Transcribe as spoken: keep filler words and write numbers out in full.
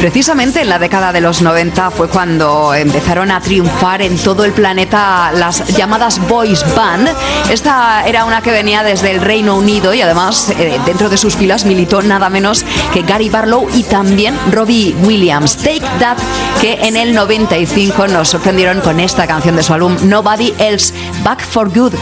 Precisamente en la década de los noventa fue cuando empezaron a triunfar en todo el planeta las llamadas boys band. Esta era una que venía desde el Reino Unido y además eh, dentro de sus filas militó nada menos que Gary Barlow y también Robbie Williams. Take That, que en el noventa y cinco nos sorprendieron con esta canción de su álbum Nobody Else, Back for Good,